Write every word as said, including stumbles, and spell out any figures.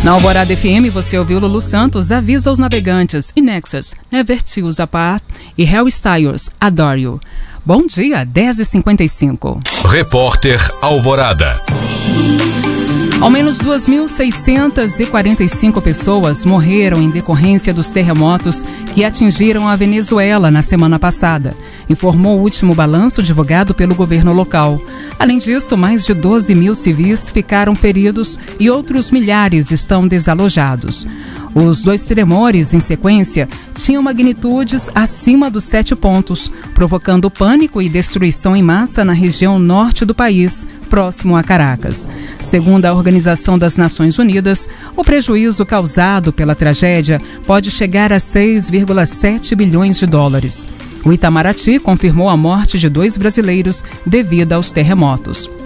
Na Alvorada F M você ouviu Lulu Santos, Avisa aos Navegantes, e Nexus, Never Choose Apart, e Harry Styles, Adore You. Bom dia, dez e cinquenta e cinco. Repórter Alvorada. Ao menos duas mil seiscentas e quarenta e cinco pessoas morreram em decorrência dos terremotos que atingiram a Venezuela na semana passada, informou o último balanço divulgado pelo governo local. Além disso, mais de doze mil civis ficaram feridos e outros milhares estão desalojados. Os dois tremores, em sequência, tinham magnitudes acima dos sete pontos, provocando pânico e destruição em massa na região norte do país, próximo a Caracas. Segundo a Organização das Nações Unidas, o prejuízo causado pela tragédia pode chegar a seis vírgula sete bilhões de dólares. O Itamaraty confirmou a morte de dois brasileiros devido aos terremotos.